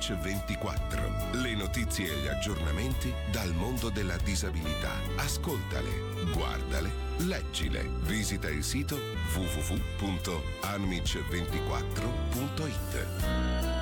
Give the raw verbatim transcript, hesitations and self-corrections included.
Anmic ventiquattro. Le notizie e gli aggiornamenti dal mondo della disabilità. Ascoltale, guardale, leggile. Visita il sito w w w punto anmic ventiquattro punto it.